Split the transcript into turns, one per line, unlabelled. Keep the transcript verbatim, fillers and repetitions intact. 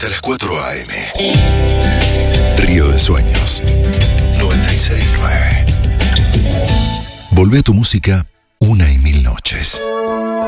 hasta las cuatro a eme. Río de Sueños, noventa y seis punto nueve. Volvé a tu música una y mil noches.